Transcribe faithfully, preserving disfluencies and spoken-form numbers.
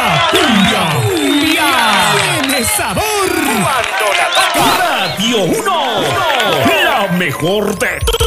cumbia, cumbia. Tiene sabor. Cuando la toca Radio uno, la mejor de